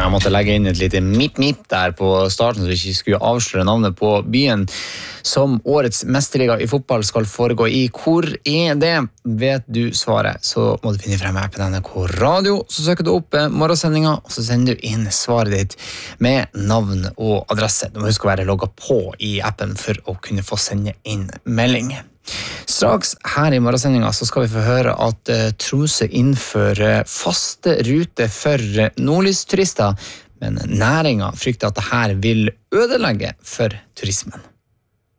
Jeg måtte legge inn et lite mitt der på starten, så vi ikke skulle avsløre navnet på byen som årets mesterliga i fotball skal foregå i. Hvor det? Vet du svaret, så må du finne frem appen NRK Radio, så søker du opp morgensendinga, og så sender du inn svaret ditt med navn og adresse. Du må huske å være logget på i appen for å kunne få sende inn melding. Straks her i morgensendinga så skal vi få høre at Tromsø innfører faste ruter for nordlysturister, men næringa frykter at dette vil ødelegge for turismen.